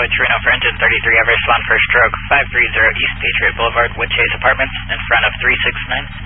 it's Reno for engine 33, I've responded for stroke 530 East Patriot Boulevard, Woodchase Apartments, in front of 369.